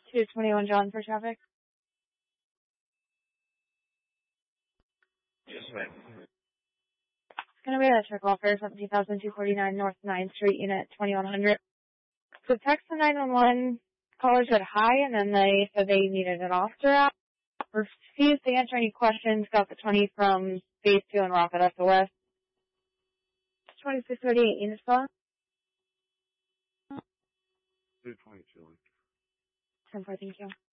221 John for traffic. Yes, ma'am. It's going to be a check offer, 17,249 North 9th Street, unit 2100. So text the 911 caller said hi, and then they said they needed an officer out. Refused to answer any questions. Got the 20 from Phase 2 and Rocket SOS. 2638 unit spot. 222. 10-4, thank you.